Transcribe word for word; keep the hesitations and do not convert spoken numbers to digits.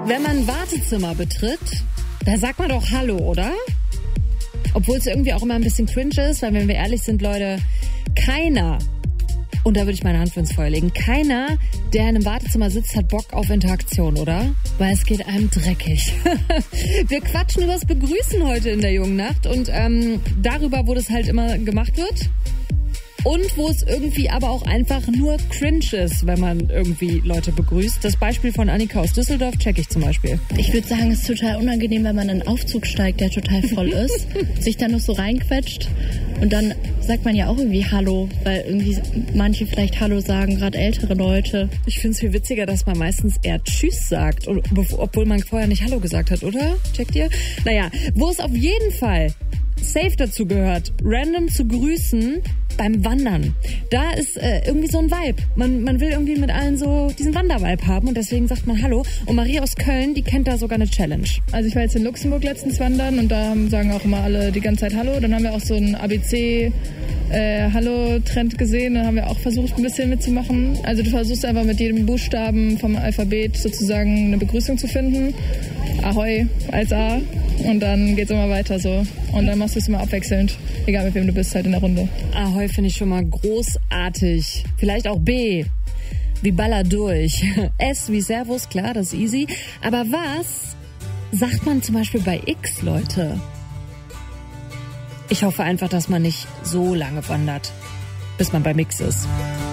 Wenn man ein Wartezimmer betritt, da sagt man doch Hallo, oder? Obwohl es irgendwie auch immer ein bisschen cringe ist, weil wenn wir ehrlich sind, Leute, keiner, und da würde ich meine Hand für ins Feuer legen, keiner, der in einem Wartezimmer sitzt, hat Bock auf Interaktion, oder? Weil es geht einem dreckig. Wir quatschen über das Begrüßen heute in der jungen Nacht und ähm, darüber, wo das halt immer gemacht wird. Und wo es irgendwie aber auch einfach nur cringe ist, wenn man irgendwie Leute begrüßt. Das Beispiel von Annika aus Düsseldorf check ich zum Beispiel. Ich würde sagen, es ist total unangenehm, wenn man in einen Aufzug steigt, der total voll ist, sich dann noch so reinquetscht und dann sagt man ja auch irgendwie Hallo, weil irgendwie manche vielleicht Hallo sagen, gerade ältere Leute. Ich finde es viel witziger, dass man meistens eher Tschüss sagt, obwohl man vorher nicht Hallo gesagt hat, oder? Checkt ihr? Naja, wo es auf jeden Fall safe dazu gehört, random zu grüßen beim Wandern. Da ist äh, irgendwie so ein Vibe. Man, man will irgendwie mit allen so diesen Wandervibe haben und deswegen sagt man Hallo. Und Maria aus Köln, die kennt da sogar eine Challenge. Also ich war jetzt in Luxemburg letztens wandern und da sagen auch immer alle die ganze Zeit Hallo. Dann haben wir auch so ein A B C äh, Hallo-Trend gesehen. Da haben wir auch versucht, ein bisschen mitzumachen. Also du versuchst einfach mit jedem Buchstaben vom Alphabet sozusagen eine Begrüßung zu finden. Ahoi als A. Und dann geht's immer weiter so. Und dann machst du es immer abwechselnd. Egal mit wem du bist, halt in der Runde. Ahoi finde ich schon mal großartig. Vielleicht auch B. Wie Baller durch. S wie Servus, klar, das ist easy. Aber was sagt man zum Beispiel bei X, Leute? Ich hoffe einfach, dass man nicht so lange wandert, bis man bei Mix ist.